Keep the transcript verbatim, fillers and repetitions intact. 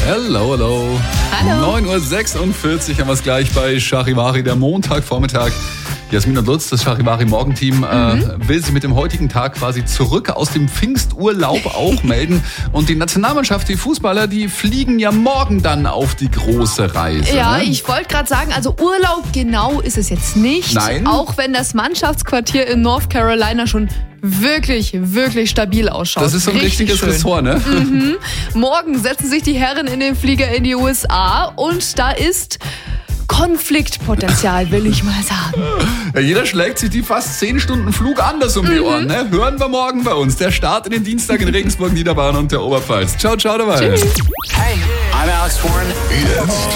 Hello, hello. Hallo. neun Uhr sechsundvierzig haben wir es gleich bei Charivari, der Montagvormittag. Jasmin und Lutz, das Charivari-Morgenteam, mhm. äh, will sich mit dem heutigen Tag quasi zurück aus dem Pfingsturlaub auch melden. Und die Nationalmannschaft, die Fußballer, die fliegen ja morgen dann auf die große Reise. Ja, ne? ich wollte gerade sagen, also Urlaub genau ist es jetzt nicht. Nein. Auch wenn das Mannschaftsquartier in North Carolina schon wirklich, wirklich stabil ausschaut. Das ist so ein Richtig richtiges schön. Ressort, ne? Mhm. Morgen setzen sich die Herren in den Flieger in die U S A und da ist Konfliktpotenzial, will ich mal sagen. Ja, jeder schlägt sich die fast zehn Stunden Flug anders um die Ohren. Ne? Hören wir morgen bei uns. Der Start in den Dienstag in Regensburg, Niederbayern und der Oberpfalz. Ciao, ciao dabei. Tschüss. Hey, I'm Alex Warren. Jetzt